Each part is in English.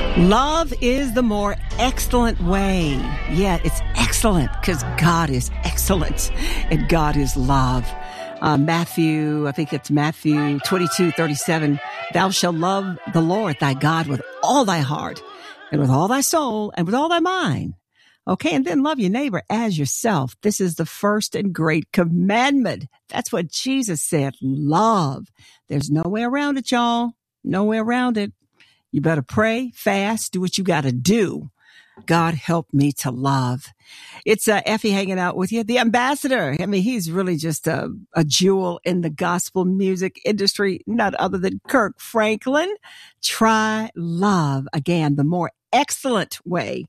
Love is the more excellent way. Yeah, it's excellent because God is excellent and God is love. Matthew 22:37. Thou shalt love the Lord thy God with all thy heart and with all thy soul and with all thy mind. Okay, and then love your neighbor as yourself. This is the first and great commandment. That's what Jesus said. Love. There's no way around it, y'all. No way around it. You better pray, fast, do what you got to do. God help me to love. It's Effie hanging out with you, the ambassador. I mean, he's really just a jewel in the gospel music industry, not other than Kirk Franklin. Try love. Again, the more excellent way,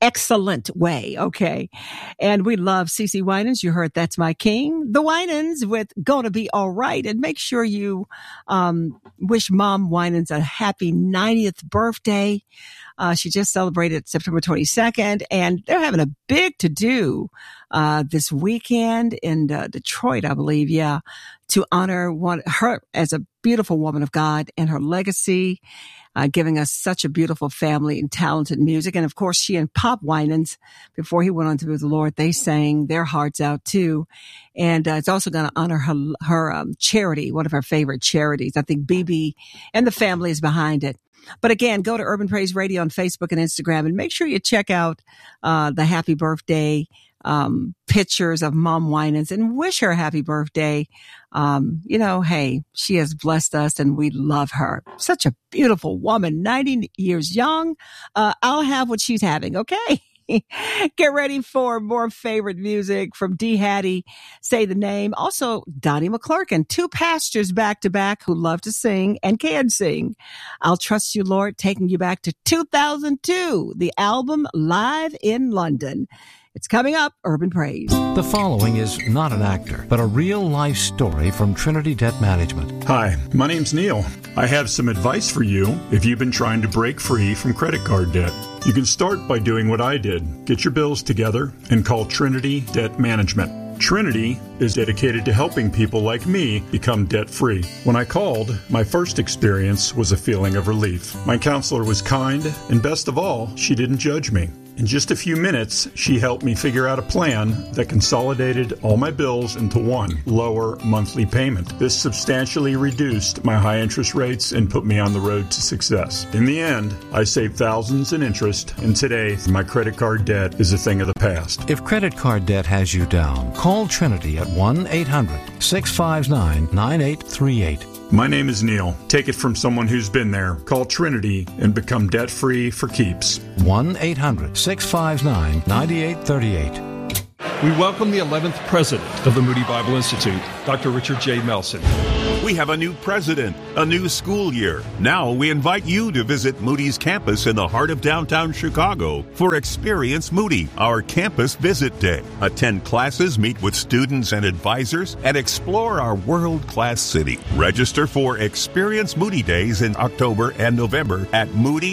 okay? And we love CeCe Winans. You heard That's My King. The Winans with Gonna Be All Right. And make sure you wish Mom Winans a happy 90th birthday. She just celebrated September 22nd, and they're having a big to-do this weekend in Detroit, I believe, to honor her as a beautiful woman of God and her legacy, giving us such a beautiful family and talented music. And of course, she and Pop Winans, before he went on to be with the Lord, they sang their hearts out too. And it's also going to honor her charity, one of her favorite charities. I think BB and the family is behind it. But again, go to Urban Praise Radio on Facebook and Instagram and make sure you check out the happy birthday pictures of Mom Winans and wish her a happy birthday. Hey, she has blessed us and we love her. Such a beautiful woman, 90 years young. I'll have what she's having, okay? Get ready for more favorite music from D. Hattie, Say the Name. Also, Donnie McClurkin, two pastors back to back who love to sing and can sing. I'll Trust You, Lord, taking you back to 2002, the album Live in London. It's coming up, Urban Praise. The following is not an actor, but a real-life story from Trinity Debt Management. Hi, my name's Neil. I have some advice for you if you've been trying to break free from credit card debt. You can start by doing what I did. Get your bills together and call Trinity Debt Management. Trinity is dedicated to helping people like me become debt-free. When I called, my first experience was a feeling of relief. My counselor was kind, and best of all, she didn't judge me. In just a few minutes, she helped me figure out a plan that consolidated all my bills into one lower monthly payment. This substantially reduced my high interest rates and put me on the road to success. In the end, I saved thousands in interest, and today, my credit card debt is a thing of the past. If credit card debt has you down, call Trinity at 1-800-659-9838. My name is Neil. Take it from someone who's been there. Call Trinity and become debt-free for keeps. 1-800-659-9838. We welcome the 11th president of the Moody Bible Institute, Dr. Richard J. Melson. We have a new president, a new school year. Now we invite you to visit Moody's campus in the heart of downtown Chicago for Experience Moody, our campus visit day. Attend classes, meet with students and advisors, and explore our world-class city. Register for Experience Moody Days in October and November at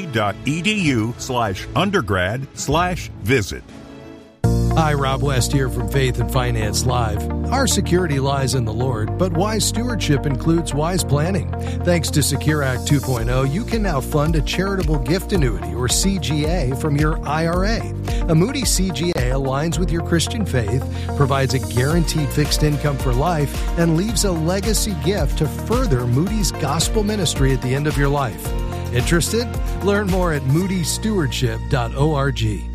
moody.edu/undergrad/visit. Hi, Rob West here from Faith and Finance Live. Our security lies in the Lord, but wise stewardship includes wise planning. Thanks to Secure Act 2.0, you can now fund a charitable gift annuity, or CGA, from your IRA. A Moody CGA aligns with your Christian faith, provides a guaranteed fixed income for life, and leaves a legacy gift to further Moody's gospel ministry at the end of your life. Interested? Learn more at moodystewardship.org.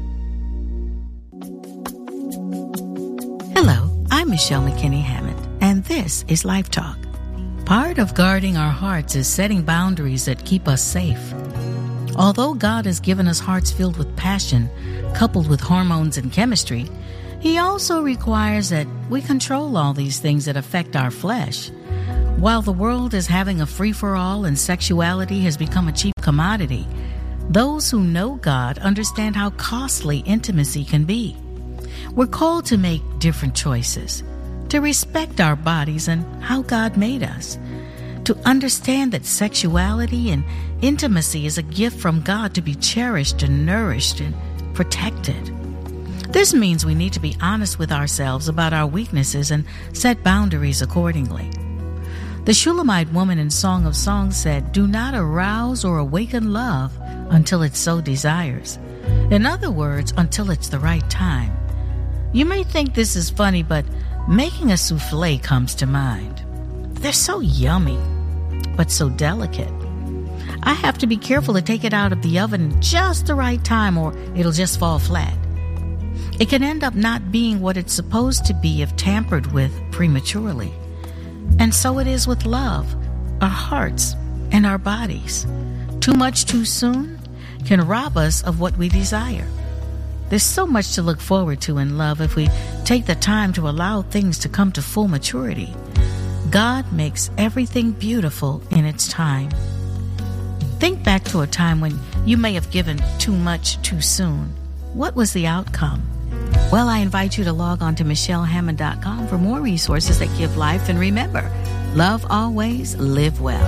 Hello, I'm Michelle McKinney Hammond, and this is Life Talk. Part of guarding our hearts is setting boundaries that keep us safe. Although God has given us hearts filled with passion, coupled with hormones and chemistry, He also requires that we control all these things that affect our flesh. While the world is having a free-for-all and sexuality has become a cheap commodity, those who know God understand how costly intimacy can be. We're called to make different choices, to respect our bodies and how God made us, to understand that sexuality and intimacy is a gift from God to be cherished and nourished and protected. This means we need to be honest with ourselves about our weaknesses and set boundaries accordingly. The Shulamite woman in Song of Songs said, "Do not arouse or awaken love until it so desires." In other words, until it's the right time. You may think this is funny, but making a souffle comes to mind. They're so yummy, but so delicate. I have to be careful to take it out of the oven just the right time or it'll just fall flat. It can end up not being what it's supposed to be if tampered with prematurely. And so it is with love, our hearts, and our bodies. Too much too soon can rob us of what we desire. There's so much to look forward to in love if we take the time to allow things to come to full maturity. God makes everything beautiful in its time. Think back to a time when you may have given too much too soon. What was the outcome? Well, I invite you to log on to MichelleHammond.com for more resources that give life. And remember, love always, live well.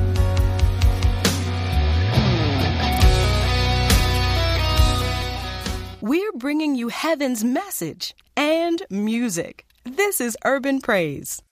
We're bringing you heaven's message and music. This is Urban Praise.